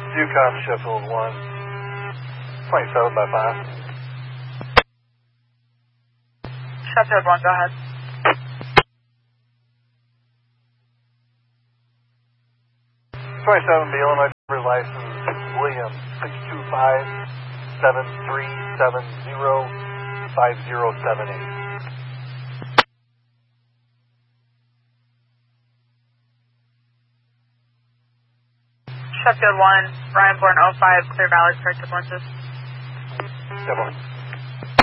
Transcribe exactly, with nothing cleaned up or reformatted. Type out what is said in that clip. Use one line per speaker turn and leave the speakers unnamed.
Yukon Sheffield one, twenty-seven by five.
Sheffield one, go ahead.
twenty-seven B, Illinois driver's license, William, six two five, seven three seven zero, five zero seven eight.
Sheffield one, Ryan Bourne oh five, Clear Valley, corrective lenses.
Step one.